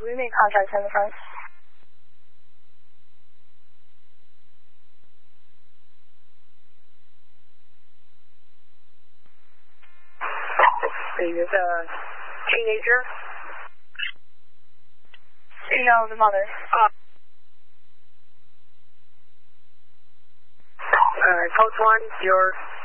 we made contact from the front. Is this a teenager? No, the mother. Code 1, your